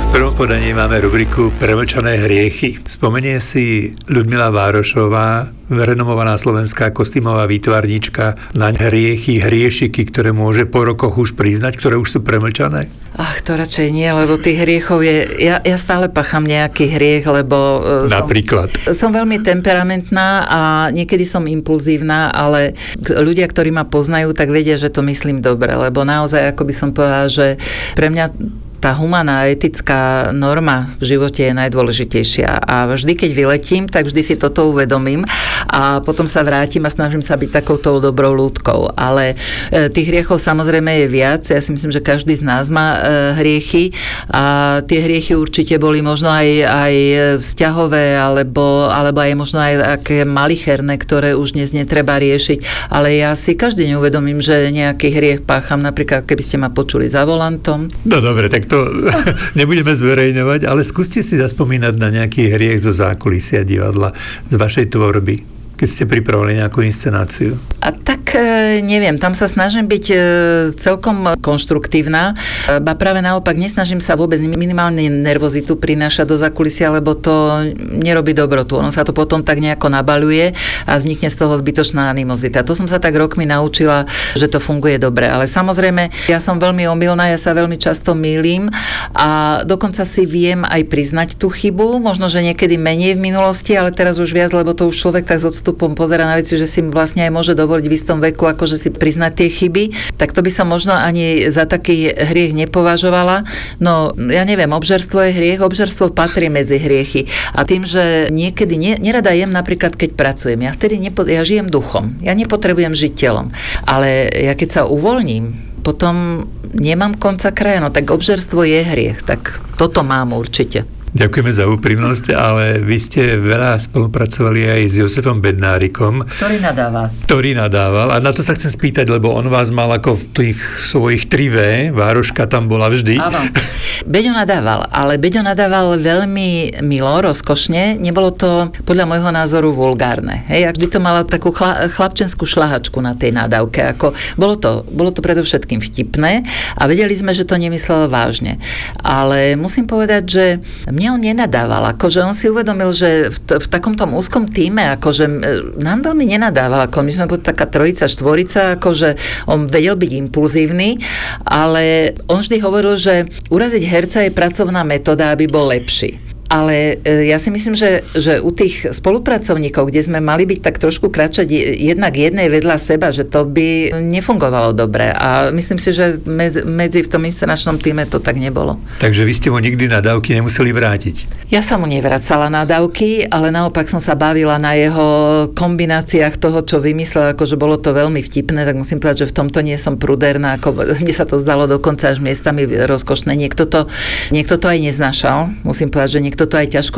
prvom podaní máme rubriku Premlčané hriechy. Spomenie si Ľudmila Várošová, renomovaná slovenská kostýmová výtvarníčka, na hriechy, hriešiky, ktoré môže po rokoch už priznať, ktoré už sú premlčané? Ach, to radšej nie, lebo tých hriechov je... Ja stále pachám nejaký hriech, lebo... Napríklad? Som veľmi temperamentná a niekedy som impulzívna, ale ľudia, ktorí ma poznajú, tak vedia, že to myslím dobre, lebo naozaj, ako by som povedala, že pre mňa tá humaná etická norma v živote je najdôležitejšia. A vždy, keď vyletím, tak vždy si toto uvedomím a potom sa vrátim a snažím sa byť takouto dobrou ľudkou. Ale tých hriechov samozrejme je viac. Ja si myslím, že každý z nás má hriechy a tie hriechy určite boli možno aj vzťahové alebo aj možno aj také malicherné, ktoré už dnes netreba riešiť. Ale ja si každý deň uvedomím, že nejaký hriech pácham, napríklad keby ste ma počuli za volantom. No dobre, tak to nebudeme zverejňovať, ale skúste si zaspomínať na nejaký hriech zo zákulisia divadla, z vašej tvorby, keď ste pripravili nejakú inscenáciu. A tak neviem, tam sa snažím byť celkom konštruktívna, ba práve naopak nesnažím sa vôbec minimálne nervozitu prinášať do zákulisia, lebo to nerobí dobrotu. Ono sa to potom tak nejako nabaľuje a vznikne z toho zbytočná animozita. To som sa tak rokmi naučila, že to funguje dobre. Ale samozrejme, ja som veľmi omylná, ja sa veľmi často mýlim a dokonca si viem aj priznať tú chybu, možno, že niekedy menej v minulosti, ale teraz už viac, lebo to už človek tak z odstupom pozerá na veci, že si vlastne aj môže dovoliť v istom veku, akože si priznať tie chyby, tak to by som možno ani za taký hriech nepovažovala. No, ja neviem, obžerstvo je hriech, obžerstvo patrí medzi hriechy. A tým, že niekedy nerada jem napríklad, keď pracujem, ja vtedy ja žijem duchom. Ja nepotrebujem žiť telom. Ale ja keď sa uvoľním, potom nemám konca kraja, no tak obžerstvo je hriech. Tak toto mám určite. Ďakujeme za úprimnosť, ale vy ste veľa spolupracovali aj s Jozefom Bednárikom. Ktorý nadával. A na to sa chcem spýtať, lebo on vás mal ako v tých svojich 3V, Vároška tam bola vždy. Áno. Beďo nadával, ale Beďo nadával veľmi milo, rozkošne. Nebolo to podľa môjho názoru vulgárne. Hej, vždy to mala takú chlapčenskú šľahačku na tej nadávke. Bolo to predovšetkým vtipné a vedeli sme, že to nemyslel vážne. Ale musím povedať, že mne on nenadával, akože on si uvedomil, že v takomto úzkom tíme, akože nám veľmi nenadával, ako my sme boli taká trojica, štvorica, akože on vedel byť impulzívny, ale on vždy hovoril, že uraziť herca je pracovná metóda, aby bol lepší. Ale ja si myslím, že u tých spolupracovníkov, kde sme mali byť tak trošku kráčať jednak jednej vedľa seba, že to by nefungovalo dobre. A myslím si, že medzi v tom inscenačnom týme to tak nebolo. Takže vy ste mu nikdy nadávky nemuseli vrátiť? Ja sa mu nevracala nadávky, ale naopak som sa bavila na jeho kombináciách toho, čo vymyslel, akože bolo to veľmi vtipné, tak musím povedať, že v tomto nie som prudérna, ako mne sa to zdalo dokonca až miestami rozkošné. Niekto to aj neznášal, musím povedať, že niekto to aj ťažko